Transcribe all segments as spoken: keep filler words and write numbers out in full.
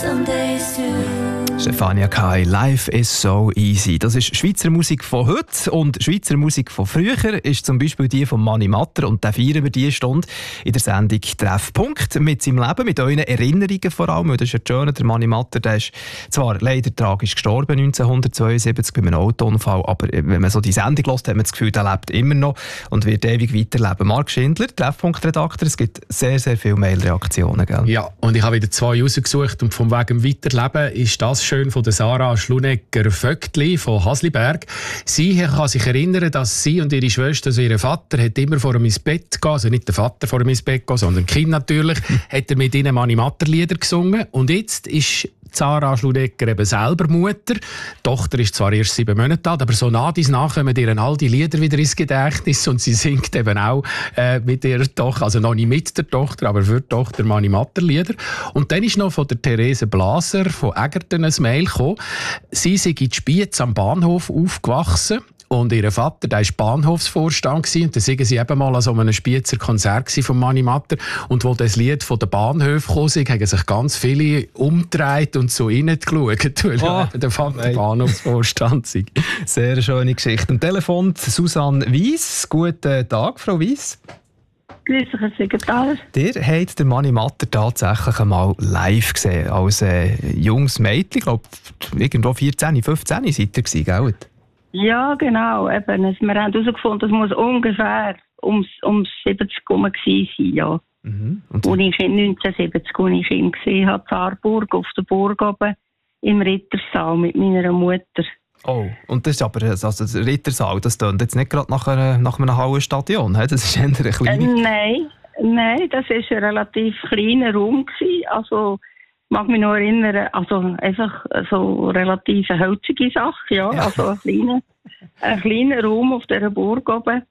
some days too. Stefania Kai, Life is so easy. Das ist Schweizer Musik von heute und Schweizer Musik von früher ist zum Beispiel die von Mani Matter und da feiern wir diese Stunde in der Sendung Treffpunkt mit seinem Leben, mit euren Erinnerungen vor allem. Das ist ja schön, der Mani Matter, der ist zwar leider tragisch gestorben neunzehnhundertzweiundsiebzig bei einem Autounfall, aber wenn man so die Sendung hört, hat man das Gefühl, der lebt immer noch und wird ewig weiterleben. Marc Schindler, Treffpunkt-Redakteur, es gibt sehr, sehr viele Mail-Reaktionen. Gell? Ja, und ich habe wieder zwei rausgesucht und vom Wegen Weiterleben ist das schön von der Sarah Schlunegger-Vögtli von Hasliberg. Sie kann sich erinnern, dass sie und ihre Schwester, also ihr Vater, hat immer vor ihm ins Bett gehen, also nicht der Vater vor ihm ins Bett gehen, sondern das Kind natürlich, hat er mit ihnen Mani Matter Lieder gesungen. Und jetzt ist Sarah Schlunegger eben selber Mutter. Die Tochter ist zwar erst sieben Monate alt, aber so nach dies nach kommen ihr all die Lieder wieder ins Gedächtnis und sie singt eben auch äh, mit ihrer Tochter, also noch nicht mit der Tochter, aber für die Tochter Mani Matter Lieder. Und dann ist noch von der Therese Blaser von Egerton ein Mail gekommen. Sie sei in Spiez am Bahnhof aufgewachsen. Und ihr Vater, der war Bahnhofsvorstand und da waren sie eben mal an so einem Spiezer Konzert von Mani Matter. Und wo das Lied von den Bahnhöfen kam, haben sich ganz viele umgedreht und so reingeschaut, weil oh, der Vater nein. Bahnhofsvorstand war. Sehr schöne Geschichte. Am Telefon Susanne Weiss. Guten Tag, Frau Weiss. Grüß dich, Herr Sekretär. Ihr habt den Mani Matter tatsächlich einmal live gesehen, als äh, junges Mädchen. Ich glaube, irgendwo vierzehn, fünfzehn seid ihr gewesen, gell? Ja, genau. Eben, wir haben herausgefunden, das muss ungefähr ums, ums siebzig herum gewesen sein, ja. Mhm. Und als ich neunzehnhundertsiebzig, als ich ihn gesehen habe, in Saarburg, auf der Burg oben, im Rittersaal mit meiner Mutter. Oh, und das ist aber, also das Rittersaal, das klingt jetzt nicht gerade nach, einer, nach einem Hallenstadion, he? Das ist eher ein kleiner... Äh, nein, nein, das war ein relativ kleiner Raum gewesen, also... Ich mag mich noch erinnern, also einfach so relativ eine hölzige Sache, ja, ja. Also ein kleiner, ein kleiner Raum auf dieser Burg oben.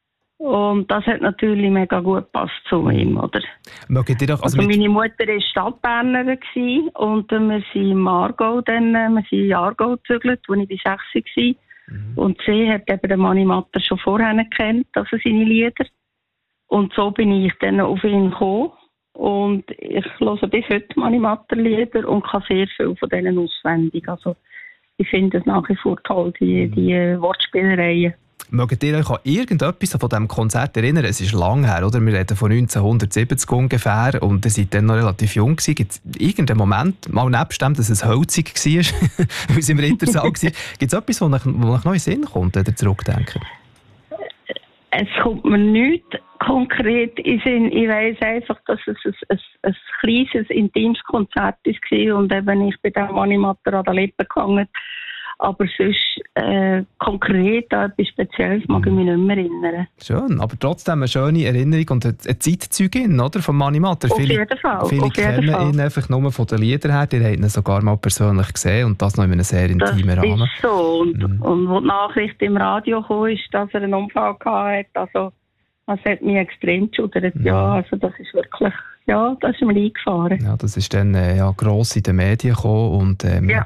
Und das hat natürlich mega gut gepasst zu ihm, oder? Mögt ihr doch, also also meine Mutter war Stadtbernerin und wir sind im Aargau, dann, wir sind in Aargau gezügelt, als ich bei sechs war. Mhm. Und sie hat eben den Mani Matter schon vorher gekannt, also seine Lieder. Und so bin ich dann auf ihn gekommen. Und ich höre bis heute Mani Matter Lieder und kann sehr viel von denen auswendig. Also ich finde es nach wie vor toll, die, die Wortspielereien. Mögt ihr euch an irgendetwas von diesem Konzert erinnern? Es ist lang her, oder? Wir reden von neunzehnhundertsiebzig ungefähr und ihr seid dann noch relativ jung gewesen. Gibt es irgendeinen Moment, mal nebst dem, dass es hölzig war, weil es im Rittersaal war, gibt es etwas, was euch noch in den Sinn kommt, wenn ihr zurückdenkt? Es kommt mir nichts konkret in Sinn. Ich weiss einfach, dass es ein, ein, ein kleines, intimes Konzert war und eben ich bin dem Mani Matter an den Lippen gehangen. Aber sonst äh, konkret an etwas Spezielles mag ich mich nicht mehr erinnern. Schön, aber trotzdem eine schöne Erinnerung und eine Zeitzeugin, oder, von Mani Matter. Auf viele, jeden Fall. Viele auf jeden kennen Fall. ihn einfach nur von den Liedern her. Ihr habt ihn sogar mal persönlich gesehen und das noch in einem sehr intimen Rahmen. Das ist so. Und, mhm. und wo die Nachricht im Radio kam, ist, dass er einen Unfall hatte, also das hat mich extrem geschudert. Ja. ja, also das ist wirklich... Ja, das ist mir eingefahren. Ja, das ist dann äh, ja, gross in den Medien gekommen und ähm, ja.